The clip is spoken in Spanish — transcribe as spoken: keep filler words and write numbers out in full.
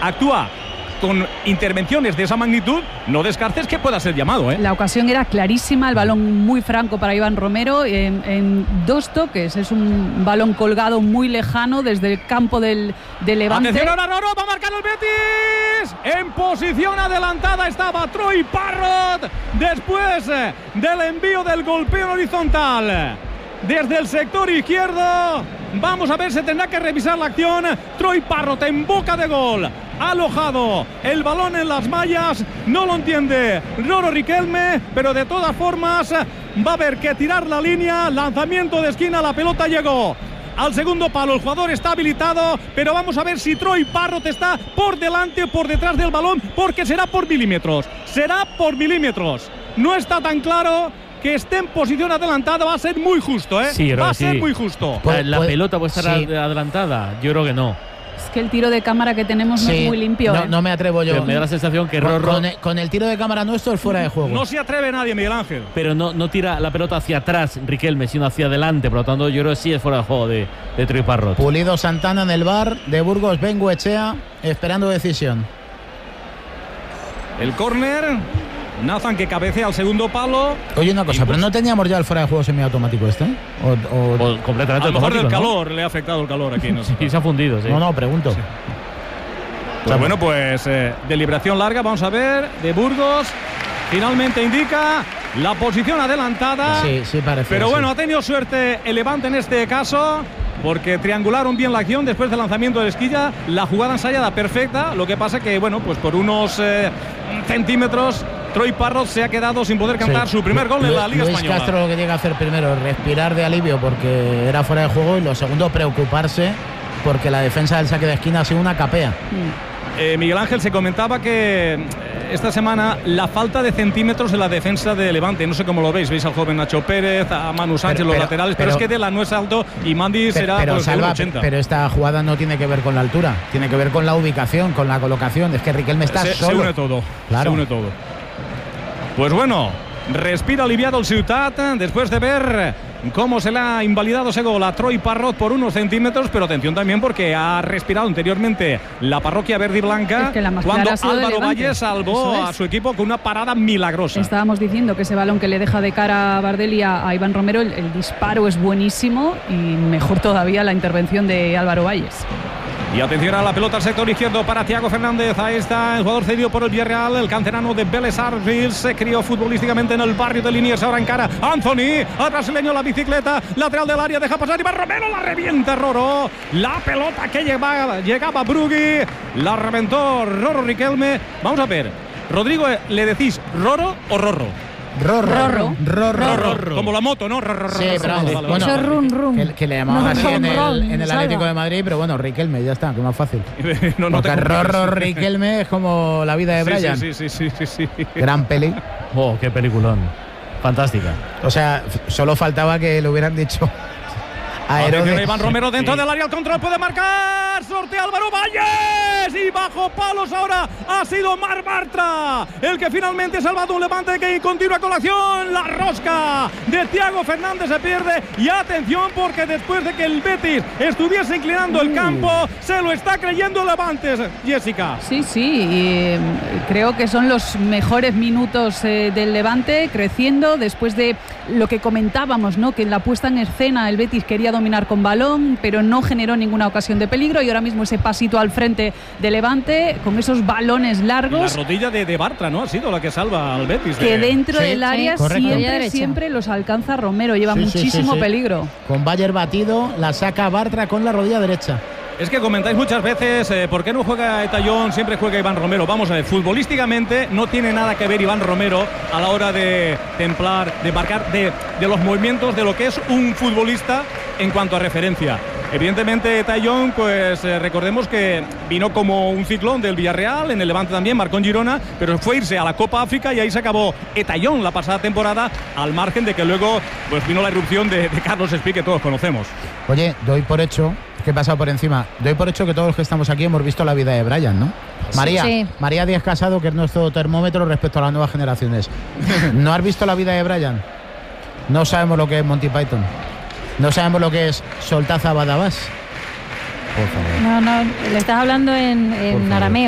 actúa con intervenciones de esa magnitud, no descartes que pueda ser llamado, ¿eh? La ocasión era clarísima, el balón muy franco para Iván Romero en, en dos toques. Es un balón colgado muy lejano desde el campo del, del Levante. Atención ahora, Roro, va a marcar el Betis. En posición adelantada estaba Troy Parrott después del envío del golpeo horizontal desde el sector izquierdo. Vamos a ver, se tendrá que revisar la acción. Troy Parrott en boca de gol, ha alojado el balón en las mallas, no lo entiende Roro Riquelme, pero de todas formas va a haber que tirar la línea. Lanzamiento de esquina, la pelota llegó al segundo palo, el jugador está habilitado, pero vamos a ver si Troy Parrott está por delante o por detrás del balón, porque será por milímetros, será por milímetros, no está tan claro. Que esté en posición adelantada va a ser muy justo, ¿eh? Sí, va a sí. ser muy justo. La, la pelota puede estar sí. adelantada, yo creo que no. Es que el tiro de cámara que tenemos no sí, es muy limpio. No, ¿eh? no me atrevo yo. Pero me da la sensación que con, Rorro… Con el, con el tiro de cámara nuestro es fuera de juego. No se atreve nadie, Miguel Ángel. Pero no, no tira la pelota hacia atrás, Riquelme, sino hacia adelante. Por lo tanto, yo creo que sí es fuera de juego de, de Troy Parrott. Pulido Santana en el bar de Burgos, Bengoechea, esperando decisión. El córner… Nathan que cabecea al segundo palo. Oye, una cosa, ¿pero no teníamos ya el fuera de juego semiautomático este? O, o... o completamente a lo mejor automático, el ¿no? calor le ha afectado el calor aquí. No sé. Sí, se ha fundido, sí. No, no, pregunto. Sí. Pues bueno, pues eh, deliberación larga, vamos a ver, de Burgos. Finalmente indica la posición adelantada. Sí, sí parece. Pero bueno, sí. ha tenido suerte el Levante en este caso, porque triangularon bien la acción después del lanzamiento de Esquilla. La jugada ensayada perfecta, lo que pasa que, bueno, pues por unos eh, centímetros Troy Parrott se ha quedado sin poder cantar sí. su primer gol en la Liga Luis Española. Castro lo que llega a hacer primero es respirar de alivio porque era fuera de juego, y lo segundo, preocuparse porque la defensa del saque de esquina ha sido una capea. Eh, Miguel Ángel, se comentaba que esta semana la falta de centímetros en la defensa de Levante, no sé cómo lo veis, veis al joven Nacho Pérez, a Manu Sánchez, pero, los pero, laterales, pero, pero es que Dela no es alto y Mandy pero, será pero, por Salva, ochenta. Pero esta jugada no tiene que ver con la altura, tiene que ver con la ubicación, con la colocación. Es que Riquelme está se, solo. Se une todo, claro. se une todo. Pues bueno, respira aliviado el Ciutat después de ver cómo se le ha invalidado ese gol a Troy Parrott por unos centímetros, pero atención también porque ha respirado anteriormente la parroquia verde y blanca, es que la cuando Álvaro Valle salvó a su equipo con una parada milagrosa. Estábamos diciendo que ese balón que le deja de cara a Bardelli a, a Iván Romero, el, el disparo es buenísimo y mejor todavía la intervención de Álvaro Valles. Y atención a la pelota al sector izquierdo para Thiago Fernández. Ahí está el jugador cedido por el Villarreal, el canterano de Vélez Sarsfield. Se crió futbolísticamente en el barrio de Liniers. Ahora encara Anthony, al brasileño, la bicicleta, lateral del área, deja pasar Iván Romero, la revienta Roro. La pelota que llegaba, llegaba Brugui, la reventó Roro Riquelme. Vamos a ver, Rodrigo, ¿le decís Roro o Rorro? Rorro, Rorro. Rorro, Rorro. Como la moto, ¿no? Rorro, sí, pero vale, bueno, eso es rum, rum. Que, que le llamaban no, así rum, en el, rum, en el Atlético de Madrid, pero bueno, Riquelme, ya está, que más fácil. no, no Porque Rorro Riquelme es como la vida de sí, Brian. Sí, sí, sí, sí, sí, sí. Gran peli. Oh, qué peliculón. Fantástica. O sea, solo faltaba que le hubieran dicho a Herodes. Iván Romero dentro sí. del área, al control, puede marcar, sortea Álvaro Valles y bajo palos ahora ha sido Marc Bartra el que finalmente ha salvado un Levante que continúa con la acción. La rosca de Thiago Fernández se pierde y atención porque después de que el Betis estuviese inclinando el campo, se lo está creyendo el Levante, Jessica. Sí, sí, y eh, creo que son los mejores minutos eh, del Levante, creciendo después de lo que comentábamos, ¿no? Que en la puesta en escena el Betis quería dominar con balón, pero no generó ninguna ocasión de peligro, y ahora mismo ese pasito al frente de Levante con esos balones largos. La rodilla de, de Bartra, ¿no? Ha sido la que salva al Betis. Que de... dentro sí, del área sí, siempre, siempre los alcanza Romero, lleva sí, muchísimo sí, sí, sí. peligro. Con Bayer batido, la saca Bartra con la rodilla derecha. Es que comentáis muchas veces eh, por qué no juega Etayón, siempre juega Iván Romero. Vamos a ver, futbolísticamente no tiene nada que ver Iván Romero a la hora de templar, de marcar, de, de los movimientos de lo que es un futbolista en cuanto a referencia. Evidentemente Etayón, pues eh, recordemos que vino como un ciclón del Villarreal, en el Levante también, marcó en Girona, pero fue irse a la Copa África y ahí se acabó Etayón la pasada temporada, al margen de que luego pues vino la irrupción de, de Carlos Espí, que todos conocemos. Oye, doy por hecho, que he pasado por encima, doy por hecho que todos los que estamos aquí hemos visto la vida de Brian, ¿no? María, sí. María Díaz Casado, que es nuestro termómetro respecto a las nuevas generaciones. ¿No has visto la vida de Brian? No sabemos lo que es Monty Python. No sabemos lo que es Soltaza Badabás. Por favor. No, no, le estás hablando en, en arameo.